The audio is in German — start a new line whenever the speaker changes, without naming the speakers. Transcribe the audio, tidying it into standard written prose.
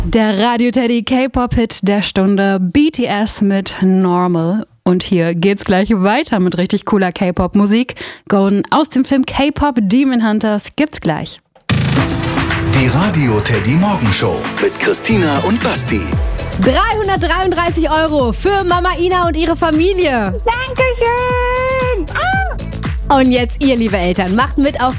Der Radio Teddy K-Pop-Hit der Stunde, BTS mit Normal. Und hier geht's gleich weiter mit richtig cooler K-Pop-Musik. Golden aus dem Film K-Pop Demon Hunters gibt's gleich.
Die Radio Teddy Morgenshow mit Christina und Basti.
333 € für Mama Ina und ihre Familie.
Dankeschön!
Und jetzt ihr, liebe Eltern, macht mit auf